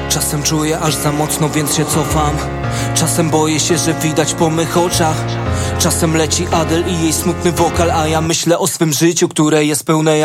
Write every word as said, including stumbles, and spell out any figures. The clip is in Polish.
Czasem czuję aż za mocno, więc się cofam. Czasem boję się, że widać po mych oczach. Czasem leci Adele i jej smutny wokal, a ja myślę o swym życiu, które jest pełne